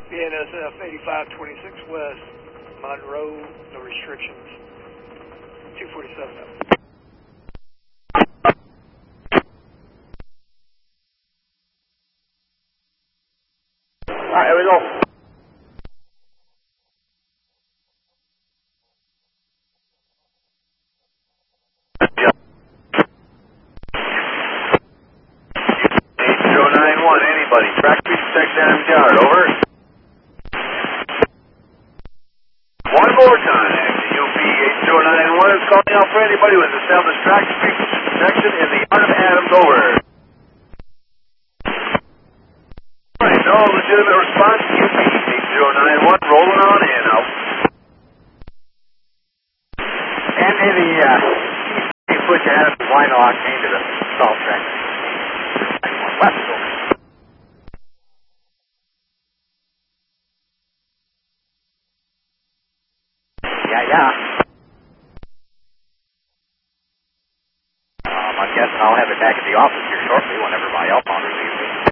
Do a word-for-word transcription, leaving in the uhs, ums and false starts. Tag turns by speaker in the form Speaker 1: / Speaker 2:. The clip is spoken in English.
Speaker 1: B N S F eighty-five twenty-six West, Monroe, no restrictions, two forty-seven up.
Speaker 2: Alright, here we go. eight zero nine one, anybody, track speed check Adams Yard, over. One more time, U P eight zero nine one is calling out for anybody who has established track speed protection in the Yard of Adams, over. Alright, no legitimate response, U P eight zero nine one, rolling on in, out. And the, uh, you put your Adams line lock into the salt track. West, over. Yeah, yeah. Um, I'm guessing I'll have it back at the office here shortly whenever my outbound relieves me.